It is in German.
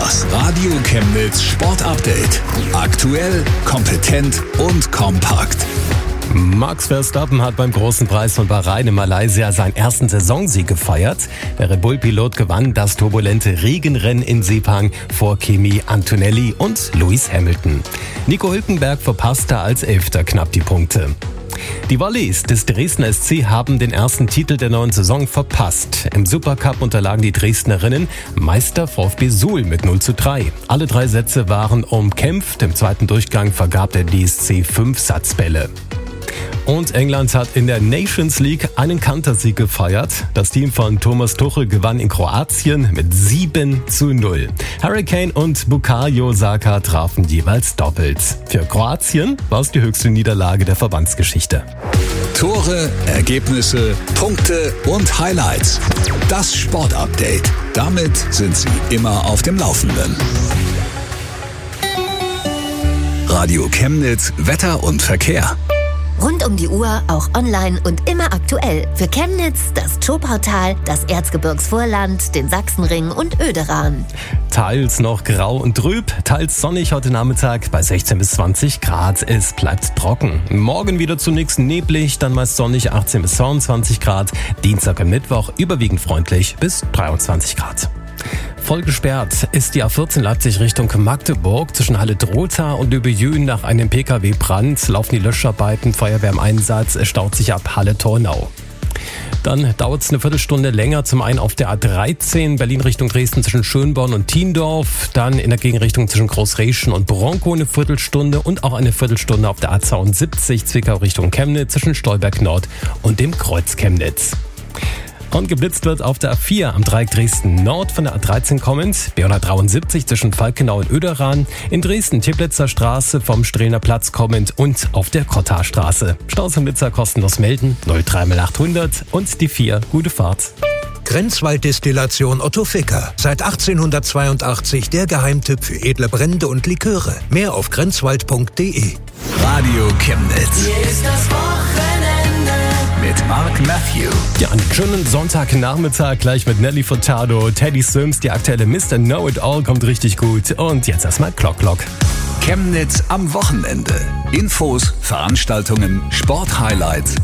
Das Radio Chemnitz Sport Update. Aktuell, kompetent und kompakt. Max Verstappen hat beim großen Preis von Bahrain in Malaysia seinen ersten Saisonsieg gefeiert. Der Red Bull-Pilot gewann das turbulente Regenrennen in Sepang vor Kimi Antonelli und Lewis Hamilton. Nico Hülkenberg verpasste als Elfter knapp die Punkte. Die Volleys des Dresdner SC haben den ersten Titel der neuen Saison verpasst. Im Supercup unterlagen die Dresdnerinnen Meister VfB Suhl mit 0:3. Alle 3 Sätze waren umkämpft. Im zweiten Durchgang vergab der DSC 5 Satzbälle. Und England hat in der Nations League einen Kantersieg gefeiert. Das Team von Thomas Tuchel gewann in Kroatien mit 7:0. Harry Kane und Bukayo Saka trafen jeweils doppelt. Für Kroatien war es die höchste Niederlage der Verbandsgeschichte. Tore, Ergebnisse, Punkte und Highlights. Das Sportupdate. Damit sind Sie immer auf dem Laufenden. Radio Chemnitz, Wetter und Verkehr. Rund um die Uhr, auch online und immer aktuell. Für Chemnitz, das Zschopautal, das Erzgebirgsvorland, den Sachsenring und Oederan. Teils noch grau und trüb, teils sonnig heute Nachmittag bei 16 bis 20 Grad. Es bleibt trocken. Morgen wieder zunächst neblig, dann meist sonnig 18 bis 22 Grad. Dienstag und Mittwoch überwiegend freundlich bis 23 Grad. Voll gesperrt ist die A14 Leipzig Richtung Magdeburg zwischen Halle-Drotha und Lübejün nach einem Pkw-Brand. Laufen die Löscharbeiten, Feuerwehr im Einsatz, es staut sich ab Halle-Tornau. Dann dauert es eine Viertelstunde länger, zum einen auf der A13 Berlin Richtung Dresden zwischen Schönborn und Thiendorf, dann in der Gegenrichtung zwischen Großreschen und Bronkow eine Viertelstunde und auch eine Viertelstunde auf der A72 Zwickau Richtung Chemnitz zwischen Stolberg Nord und dem Kreuz Chemnitz. Und geblitzt wird auf der A4 am Dreieck Dresden Nord von der A13 kommend, B173 zwischen Falkenau und Oederan, in Dresden Teplitzer Straße vom Strehner Platz kommend und auf der Kottarstraße. Staus und Blitzer kostenlos melden, 03800 und die 4, gute Fahrt. Grenzwalddestillation Otto Ficker. Seit 1882 der Geheimtipp für edle Brände und Liköre. Mehr auf grenzwald.de. Radio Chemnitz. Hier ist das Wochenende Mit Mark Matthew. Ja, einen schönen Sonntagnachmittag gleich mit Nelly Furtado, Teddy Sims, die aktuelle Mr. Know-It-All kommt richtig gut. Und jetzt erstmal Clock. Chemnitz am Wochenende. Infos, Veranstaltungen, Sporthighlights